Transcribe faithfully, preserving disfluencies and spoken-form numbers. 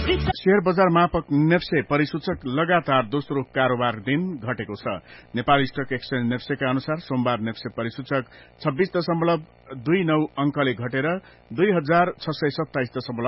Share बजार मापक नेप्से परिसूचक लगातार दोस्रो कारोबार दिन घटेको छ। नेपाल स्टक एक्सचेन्ज नेप्सेका अनुसार सोमबार नेप्से परिसूचक छब्बीस दशमलव दुई नौ अंकले घटेर दुई हजार छ सय सत्ताइस दशमलव